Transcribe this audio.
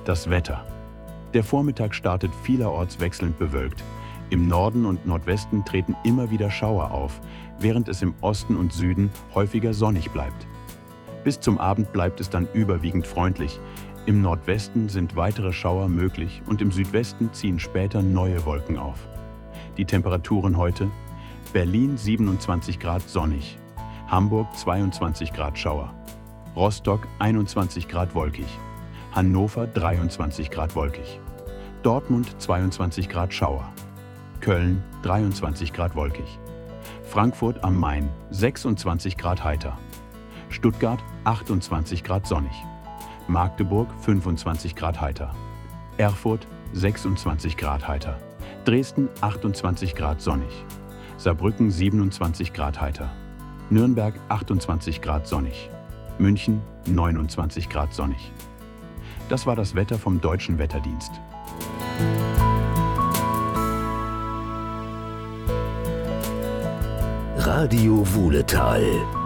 Das Wetter. Der Vormittag startet vielerorts wechselnd bewölkt. Im Norden und Nordwesten treten immer wieder Schauer auf, während es im Osten und Süden häufiger sonnig bleibt. Bis zum Abend bleibt es dann überwiegend freundlich. Im Nordwesten sind weitere Schauer möglich und im Südwesten ziehen später neue Wolken auf. Die Temperaturen heute: Berlin 27 Grad sonnig, Hamburg 22 Grad Schauer, Rostock 21 Grad wolkig, Hannover 23 Grad wolkig, Dortmund 22 Grad Schauer, Köln 23 Grad wolkig, Frankfurt am Main 26 Grad heiter, Stuttgart 28 Grad sonnig, Magdeburg 25 Grad heiter, Erfurt 26 Grad heiter, Dresden 28 Grad sonnig, Saarbrücken 27 Grad heiter, Nürnberg 28 Grad sonnig, München 29 Grad sonnig. Das war das Wetter vom Deutschen Wetterdienst. Radio Wuhletal.